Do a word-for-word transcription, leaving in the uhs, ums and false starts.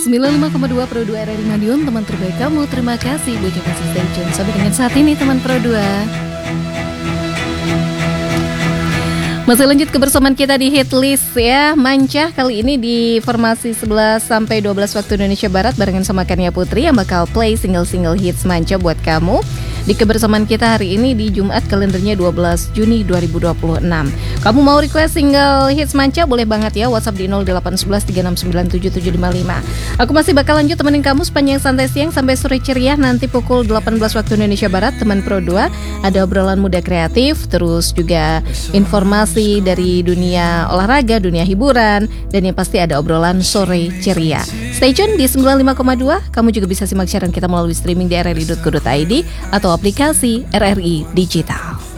sembilan puluh lima koma dua Pro dua R R I Madiun, teman terbaik kamu. Terima kasih buat yang kasih stay tune sampai dengan saat ini teman Pro dua. Masih lanjut kebersamaan kita di hit list ya. Mancah kali ini di formasi sebelas sampai dua belas waktu Indonesia Barat barengan sama Kania Putri yang bakal play single-single hits Mancah buat kamu di kebersamaan kita hari ini di Jumat, kalendernya dua belas Juni dua ribu dua puluh enam. Kamu mau request single hits Mancah boleh banget ya, WhatsApp di nol delapan satu satu tiga enam sembilan tujuh tujuh lima lima. Aku masih bakal lanjut temenin kamu sepanjang santai siang sampai sore ceria. Nanti pukul delapan belas waktu Indonesia Barat teman Pro dua ada obrolan muda kreatif, terus juga informasi dari dunia olahraga, dunia hiburan, dan yang pasti ada obrolan sore ceria. Stay tune di sembilan puluh lima koma dua. Kamu juga bisa simak siaran kita melalui streaming di r r i dot co dot i d atau aplikasi R R I Digital.